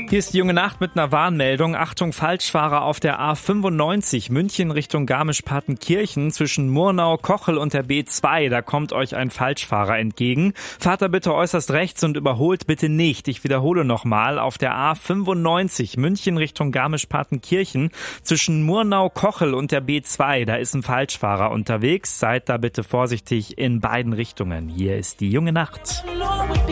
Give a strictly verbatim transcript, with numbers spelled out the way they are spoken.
Hier ist die junge Nacht mit einer Warnmeldung. Achtung, Falschfahrer auf der A fünfundneunzig, München Richtung Garmisch-Partenkirchen zwischen Murnau, Kochel und der B zwei. Da kommt euch ein Falschfahrer entgegen. Fahrt da bitte äußerst rechts und überholt bitte nicht. Ich wiederhole nochmal, auf der A fünfundneunzig, München Richtung Garmisch-Partenkirchen zwischen Murnau, Kochel und der B zwei. Da ist ein Falschfahrer unterwegs. Seid da bitte vorsichtig in beiden Richtungen. Hier ist die junge Nacht.